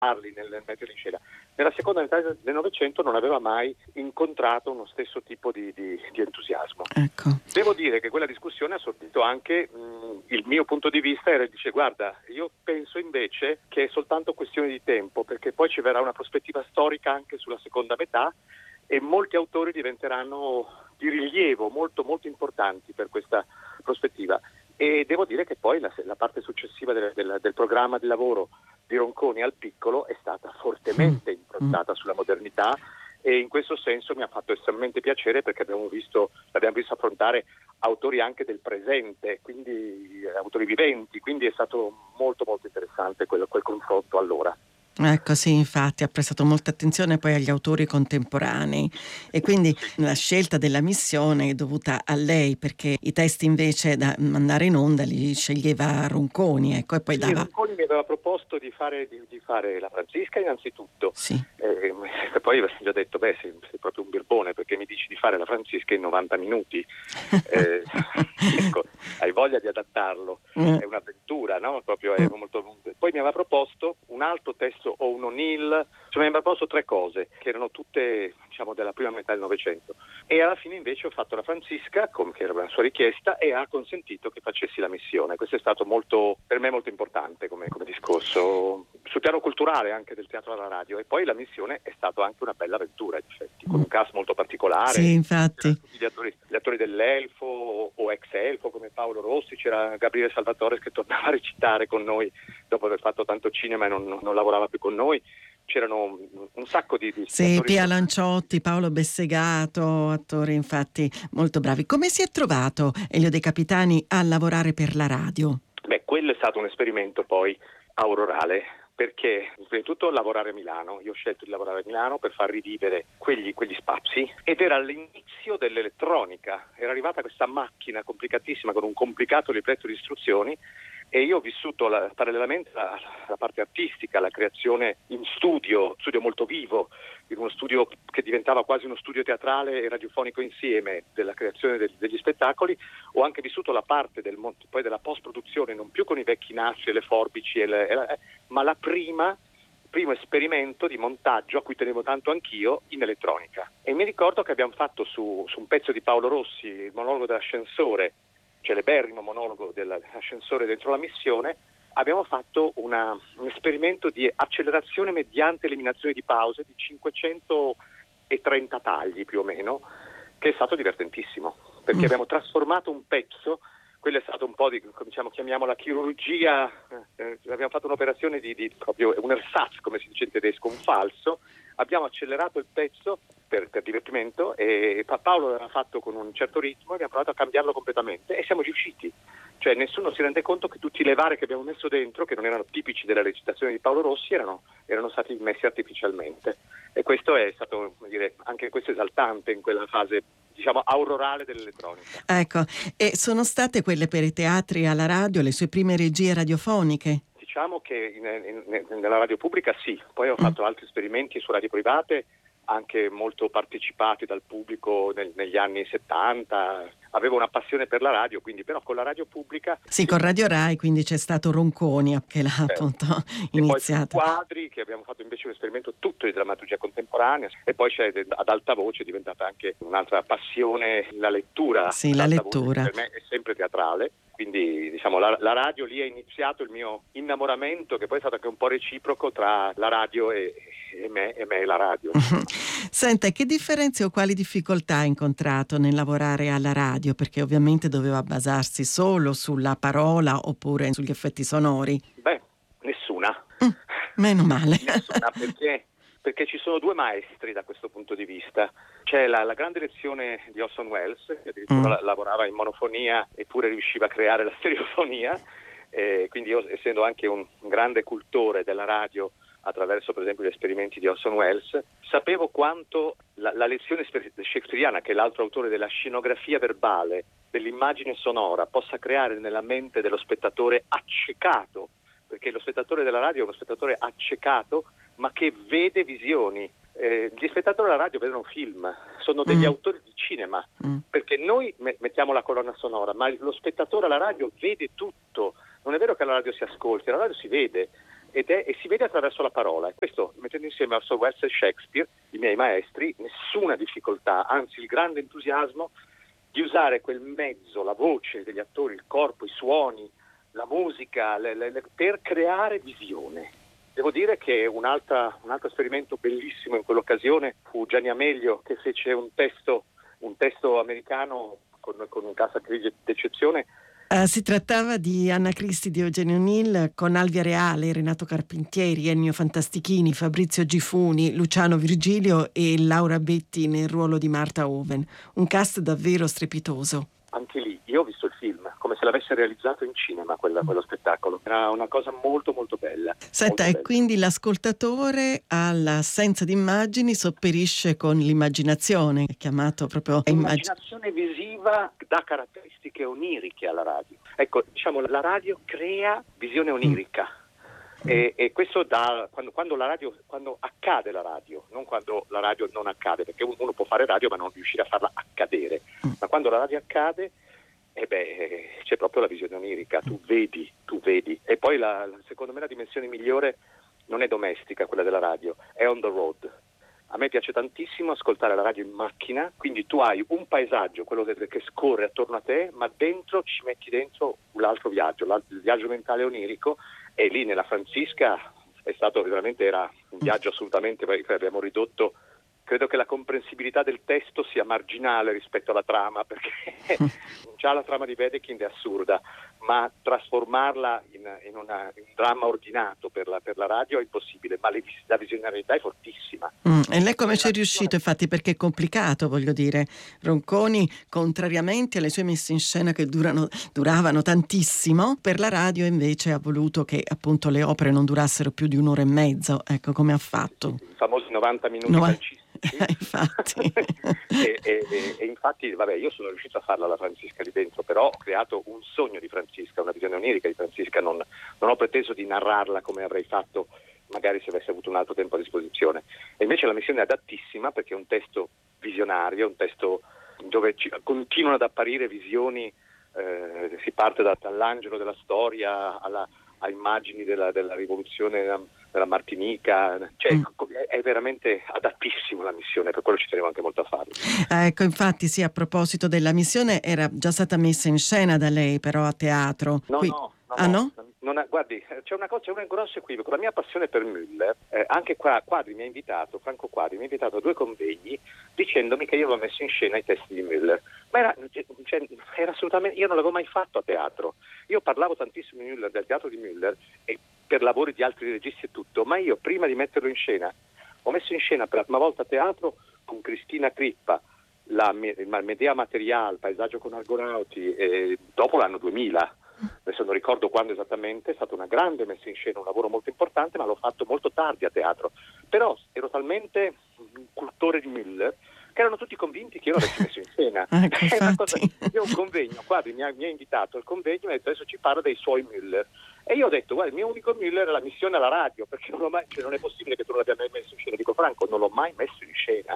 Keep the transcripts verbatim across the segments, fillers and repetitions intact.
nel, nel metterli in scena. Nella seconda metà del Novecento non aveva mai incontrato uno stesso tipo di, di, di entusiasmo. Ecco. Devo dire che quella discussione ha sortito anche mh, il mio punto di vista, era dice guarda, io penso invece che è soltanto questione di tempo, perché poi ci verrà una prospettiva storica anche sulla seconda metà e molti autori diventeranno di rilievo molto molto importanti per questa prospettiva. E devo dire che poi la, la parte successiva del, del, del programma di lavoro di Ronconi al piccolo è stata fortemente improntata sulla modernità, e in questo senso mi ha fatto estremamente piacere, perché abbiamo visto, l'abbiamo visto affrontare autori anche del presente, quindi eh, autori viventi, quindi è stato molto molto interessante quel, quel confronto allora. Ecco, sì, infatti ha prestato molta attenzione poi agli autori contemporanei, e quindi la scelta della missione è dovuta a lei, perché i testi invece da mandare in onda li sceglieva Ronconi, ecco, e poi Sì, dava... Ronconi mi aveva proposto di fare, di, di fare la Francisca innanzitutto, Sì. eh, e poi gli ho detto beh sei, sei proprio un birbone, perché mi dici di fare la Francisca in novanta minuti, eh, ecco, hai voglia di adattarlo, è un'avventura, no? Proprio è molto... Poi mi aveva proposto un altro testo o un O'Neill, cioè mi aveva proposto tre cose che erano tutte, diciamo, della prima metà del Novecento, e alla fine invece ho fatto la Francisca, come che era una sua richiesta, e ha consentito che facessi la missione. Questo è stato molto, per me molto importante come, come discorso sul piano culturale anche del teatro alla radio, e poi la missione è stata anche una bella avventura in effetti, con un cast molto particolare. Sì, infatti. Tutti gli attori, gli attori dell'Elfo o, o ex Elfo come Paolo Rossi, c'era Gabriele Salvatore che tornava a recitare con noi dopo aver fatto tanto cinema e non, non lavorava più con noi. C'erano un sacco di, di sì, attori. Pia Lanciotti, Paolo Bessegato, attori infatti molto bravi. Come si è trovato Elio De Capitani a lavorare per la radio? Beh, quello è stato un esperimento poi aurorale, perché prima di tutto lavorare a Milano, io ho scelto di lavorare a Milano per far rivivere quegli, quegli spazi, ed era l'inizio dell'elettronica, era arrivata questa macchina complicatissima con un complicato libretto di istruzioni, e io ho vissuto la, parallelamente la, la parte artistica, la creazione in studio, studio molto vivo, in uno studio che diventava quasi uno studio teatrale e radiofonico insieme, della creazione del, degli spettacoli. Ho anche vissuto la parte del, poi della post-produzione, non più con i vecchi nastri e le forbici, e le, e la, ma la prima, primo esperimento di montaggio a cui tenevo tanto anch'io in elettronica. E mi ricordo che abbiamo fatto su, su un pezzo di Paolo Rossi, il monologo dell'ascensore, celeberrimo monologo dell'ascensore dentro la missione, abbiamo fatto una, un esperimento di accelerazione mediante eliminazione di pause di cinquecentotrenta tagli più o meno, che è stato divertentissimo, perché mm. abbiamo trasformato un pezzo, quello è stato un po' di, diciamo, chiamiamola chirurgia, eh, abbiamo fatto un'operazione di, di proprio un ersatz, come si dice in tedesco, un falso, abbiamo accelerato il pezzo per, per divertimento, e Paolo l'aveva fatto con un certo ritmo e abbiamo provato a cambiarlo completamente e siamo riusciti. Cioè nessuno si rende conto che tutti le vari che abbiamo messo dentro, che non erano tipici della recitazione di Paolo Rossi, erano, erano stati messi artificialmente, e questo è stato, come dire, anche questo esaltante in quella fase, diciamo, aurorale dell'elettronica. Ecco, e sono state quelle per i teatri alla radio le sue prime regie radiofoniche? Diciamo che in, in, nella radio pubblica sì, poi ho fatto mm. altri esperimenti su radio private, anche molto partecipati dal pubblico nel, negli anni settanta. Avevo una passione per la radio, quindi però con la radio pubblica... Sì, con Radio Rai, quindi c'è stato Ronconi che l'ha certo. appunto iniziato. E poi sui quadri, che abbiamo fatto invece un esperimento tutto di drammaturgia contemporanea, e poi c'è ad alta voce, è diventata anche un'altra passione, la lettura. Sì, la lettura. Per me è sempre teatrale, quindi diciamo la, la radio lì è iniziato il mio innamoramento, che poi è stato anche un po' reciproco tra la radio e... e me e me e la radio. Senta, che differenze o quali difficoltà ha incontrato nel lavorare alla radio? Perché ovviamente doveva basarsi solo sulla parola oppure sugli effetti sonori. Beh, nessuna. Mm, meno male. Nessuna, perché, perché ci sono due maestri da questo punto di vista. C'è la, la grande lezione di Orson Welles, che addirittura mm. lavorava in monofonia eppure riusciva a creare la stereofonia, eh, quindi io, essendo anche un grande cultore della radio, attraverso per esempio gli esperimenti di Orson Welles, sapevo quanto la, la lezione shakespeariana, che è l'altro autore della scenografia verbale, dell'immagine sonora, possa creare nella mente dello spettatore accecato, perché lo spettatore della radio è uno spettatore accecato, ma che vede visioni. Eh, gli spettatori della radio vedono film, sono degli mm. autori di cinema, mm. perché noi me- mettiamo la colonna sonora, ma lo spettatore alla radio vede tutto. Non è vero che alla radio si ascolti, alla radio si vede. ed è, e si vede attraverso la parola. E questo, mettendo insieme Orson Welles e Shakespeare, i miei maestri, nessuna difficoltà, anzi il grande entusiasmo di usare quel mezzo, la voce degli attori, il corpo, i suoni, la musica, le, le, le, per creare visione. Devo dire che un'altra, un altro esperimento bellissimo in quell'occasione fu Gianni Amelio, che fece un testo, un testo americano con, con un cast d'eccezione. Uh, si trattava di Anna Christie di Eugenio Nil con Alvia Reale, Renato Carpentieri, Ennio Fantastichini, Fabrizio Gifuni, Luciano Virgilio e Laura Betti nel ruolo di Martha Owen. Un cast davvero strepitoso. Anche lì, io ho visto il film, come se l'avesse realizzato in cinema quella, quello spettacolo. Era una cosa molto molto bella. Senta, molto e bella. quindi l'ascoltatore all'assenza di immagini sopperisce con l'immaginazione, è chiamato proprio l'immaginazione immag- visiva dà caratteristiche oniriche alla radio. Ecco, diciamo, la radio crea visione onirica. Mm. E, e questo da quando, quando la radio quando accade la radio, non quando la radio non accade, perché uno può fare radio ma non riuscire a farla accadere, ma quando la radio accade, eh beh, c'è proprio la visione onirica, tu vedi, tu vedi. E poi la, secondo me la dimensione migliore non è domestica, quella della radio, è on the road. A me piace tantissimo ascoltare la radio in macchina, quindi tu hai un paesaggio, quello che, che scorre attorno a te, ma dentro ci metti dentro l'altro viaggio, l'altro, il viaggio mentale onirico. E lì nella Francisca è stato veramente, era un viaggio assolutamente, perché abbiamo ridotto, credo che la comprensibilità del testo sia marginale rispetto alla trama, perché già la trama di Wedekind è assurda, ma trasformarla in, in, una, in un dramma ordinato per la, per la radio è impossibile, ma le, la visionarietà è fortissima. Mm, e lei come ci è riuscito, infatti, perché è complicato, voglio dire. Ronconi, contrariamente alle sue messe in scena che durano, duravano tantissimo, per la radio invece ha voluto che appunto le opere non durassero più di un'ora e mezzo, ecco come ha fatto. I famosi novanta minuti no, calcistici. infatti. e, e, e, e infatti, vabbè, io sono riuscito a farla la Francisca lì dentro, però ho creato un sogno di Francisca, una visione onirica di Francisca, non, non ho preteso di narrarla come avrei fatto magari se avessi avuto un altro tempo a disposizione. E invece la missione è adattissima perché è un testo visionario, un testo dove ci, continuano ad apparire visioni, eh, si parte da, dall'angelo della storia alla, a immagini della, della rivoluzione della, della Martinica, cioè mm. è, è veramente adattissimo la missione, per quello ci tenevo anche molto a farlo. Eh, ecco, infatti sì, a proposito della missione, era già stata messa in scena da lei però a teatro. No, Qui... no. No, ah no? Non ha, guardi, c'è una cosa, c'è un grosso equivoco. La mia passione per Müller, eh, anche qua Quadri mi ha invitato, Franco Quadri mi ha invitato a due convegni dicendomi che io avevo messo in scena i testi di Müller. Ma era, cioè, era assolutamente, io non l'avevo mai fatto a teatro. Io parlavo tantissimo di Müller, del teatro di Müller, e per lavori di altri registi e tutto, ma io prima di metterlo in scena ho messo in scena per la prima volta a teatro con Cristina Crippa la, il Medea Material, Paesaggio con Argonauti, e dopo l'anno duemila. Adesso non ricordo quando esattamente, è stata una grande messa in scena, un lavoro molto importante, ma l'ho fatto molto tardi a teatro. Però ero talmente un cultore di Müller che erano tutti convinti che io l'avessi messo in scena. Ecco, è una cosa, io ho un convegno, Quadri mi ha, mi ha invitato al convegno e ha detto adesso ci parla dei suoi Müller. E io ho detto guarda, il mio unico Müller è la missione alla radio, perché non, l'ho mai, cioè, non è possibile che tu non l'abbia mai messo in scena. Dico Franco, non l'ho mai messo in scena.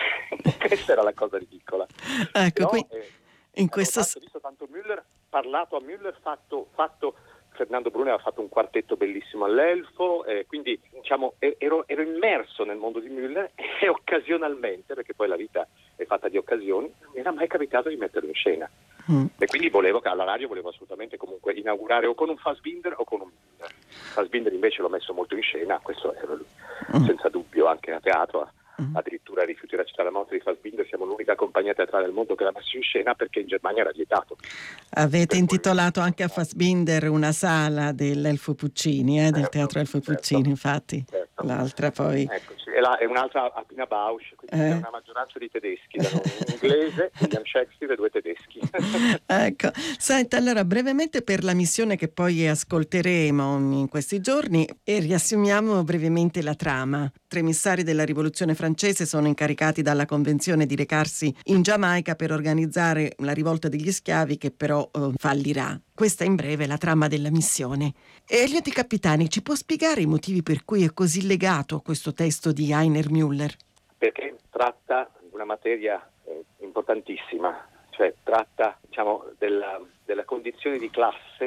Questa era la cosa ridicola. Ecco, no, qui eh, in questo... tanto, visto tanto Müller, parlato a Müller, fatto, fatto Fernando Bruni aveva fatto un quartetto bellissimo all'Elfo, eh, quindi diciamo ero, ero immerso nel mondo di Müller e occasionalmente, perché poi la vita è fatta di occasioni, non mi era mai capitato di metterlo in scena. Mm. E quindi volevo che alla radio volevo assolutamente comunque inaugurare o con un Fassbinder o con un Müller. Fassbinder invece l'ho messo molto in scena, questo è mm. senza dubbio, anche a teatro. Mm. Addirittura Rifiuti la città della morte di Fassbinder, siamo l'unica compagnia teatrale del mondo che l'ha messo in scena perché in Germania era vietato. Avete per intitolato cui... anche a Fassbinder una sala dell'Elfo Puccini, eh, certo, del teatro Elfo certo, Puccini, infatti certo. L'altra poi eccoci, e la, è un'altra a Pina Bausch, quindi eh. è una maggioranza di tedeschi, da un inglese, William Shakespeare e due tedeschi. Ecco, senta, allora brevemente per la missione che poi ascolteremo in questi giorni e riassumiamo brevemente la trama. Tre emissari della rivoluzione francese sono incaricati dalla convenzione di recarsi in Giamaica per organizzare la rivolta degli schiavi che però eh, fallirà. Questa in breve è la trama della missione. E Elliot Capitani ci può spiegare i motivi per cui è così legato a questo testo di Heiner Müller? Perché tratta di una materia eh, importantissima, cioè tratta diciamo della, della condizione di classe di,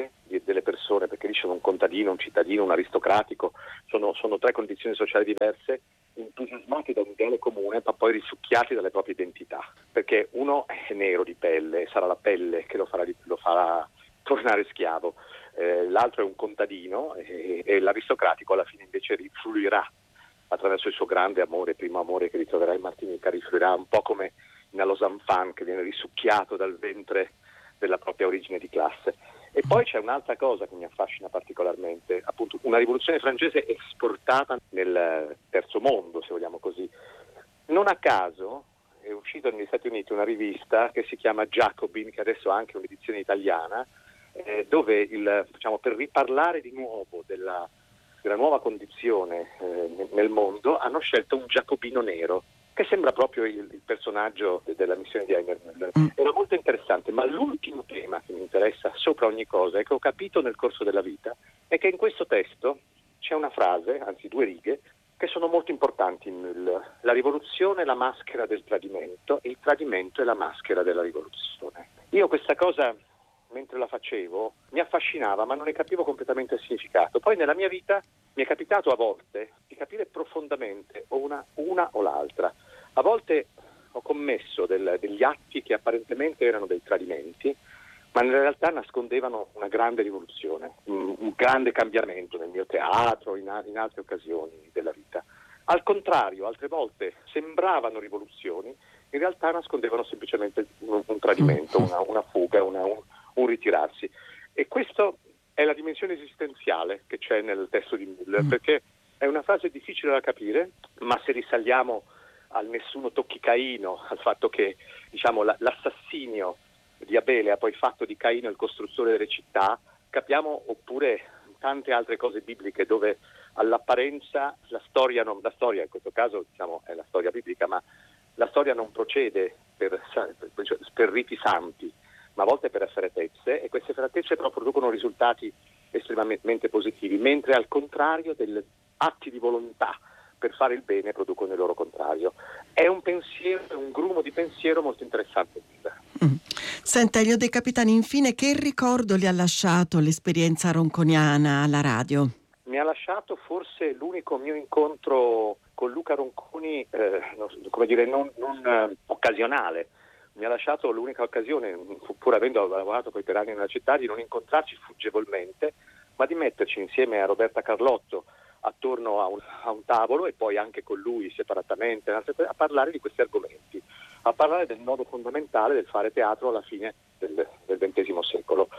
delle persone, perché lì c'è un contadino, un cittadino, un aristocratico, sono, sono tre condizioni sociali diverse, entusiasmati da un ideale comune, ma poi risucchiati dalle proprie identità, perché uno è nero di pelle, sarà la pelle che lo farà, lo farà tornare schiavo, eh, l'altro è un contadino e, e l'aristocratico alla fine invece rifluirà attraverso il suo grande amore, primo amore che ritroverà in Martinica, rifluirà un po' come Nalo Zanfan, che viene risucchiato dal ventre della propria origine di classe. E poi c'è un'altra cosa che mi affascina particolarmente, appunto una rivoluzione francese esportata nel terzo mondo, se vogliamo così. Non a caso è uscita negli Stati Uniti una rivista che si chiama Jacobin, che adesso ha anche un'edizione italiana, eh, dove il, diciamo, per riparlare di nuovo della, della nuova condizione eh, nel mondo hanno scelto un giacobino nero, che sembra proprio il, il personaggio della missione di Heiner Müller. Era molto interessante, ma l'ultimo tema che mi interessa sopra ogni cosa e che ho capito nel corso della vita è che in questo testo c'è una frase, anzi due righe, che sono molto importanti. Nel, la rivoluzione è la maschera del tradimento e il tradimento è la maschera della rivoluzione. Io questa cosa, mentre la facevo, mi affascinava, ma non ne capivo completamente il significato. Poi nella mia vita mi è capitato a volte di capire profondamente o una, una o l'altra. A volte ho commesso del, degli atti che apparentemente erano dei tradimenti, ma in realtà nascondevano una grande rivoluzione, un, un grande cambiamento nel mio teatro, in, in altre occasioni della vita. Al contrario, altre volte sembravano rivoluzioni, in realtà nascondevano semplicemente un, un tradimento, una, una fuga, una, un, un ritirarsi. E questo è la dimensione esistenziale che c'è nel testo di Müller, perché è una frase difficile da capire, ma se risaliamo al nessuno tocchi Caino, al fatto che diciamo l'assassinio di Abele ha poi fatto di Caino il costruttore delle città, capiamo, oppure tante altre cose bibliche dove all'apparenza la storia, non, la storia in questo caso diciamo è la storia biblica, ma la storia non procede per, per, per riti santi, ma a volte per efferatezze, e queste efferatezze però producono risultati estremamente positivi, mentre al contrario degli atti di volontà per fare il bene producono il loro contrario. È un pensiero, un grumo di pensiero molto interessante. Mm. Senta, Elio De Capitani, infine che ricordo le ha lasciato l'esperienza ronconiana alla radio? Mi ha lasciato forse l'unico mio incontro con Luca Ronconi, eh, come dire, non, non eh, occasionale. Mi ha lasciato l'unica occasione, pur avendo lavorato poi per anni nella città, di non incontrarci fuggevolmente, ma di metterci insieme a Roberta Carlotto attorno a un, a un tavolo e poi anche con lui separatamente a parlare di questi argomenti, a parlare del nodo fondamentale del fare teatro alla fine del, del ventesimo secolo.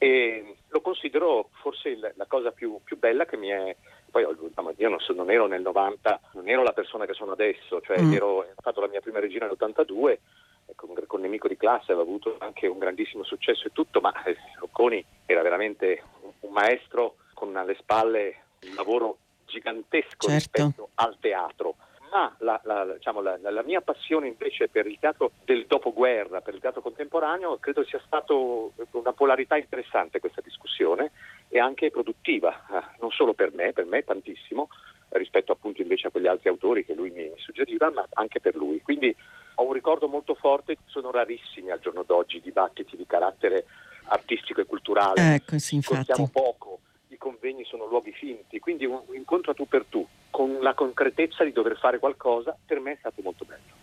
E lo considero forse il, la cosa più, più bella che mi è. Poi io non, so, non ero nel novanta, non ero la persona che sono adesso, cioè mm. ero, ho fatto la mia prima regina nell'ottantadue, con, con Nemico di classe avevo avuto anche un grandissimo successo e tutto, ma eh, Ronconi era veramente un, un maestro con alle spalle un lavoro gigantesco, certo, rispetto al teatro. Ma la, la, diciamo, la, la mia passione invece per il teatro del dopoguerra, per il teatro contemporaneo, credo sia stato una polarità interessante questa discussione e anche produttiva, eh, non solo per me, per me tantissimo, rispetto appunto invece a quegli altri autori che lui mi, mi suggeriva, ma anche per lui. Quindi ho un ricordo molto forte, sono rarissimi al giorno d'oggi dibattiti di carattere artistico e culturale, ecco, sì, infatti. poco, i convegni sono luoghi finti, quindi un incontro a tu per tu, con la concretezza di dover fare qualcosa, per me è stato molto bello.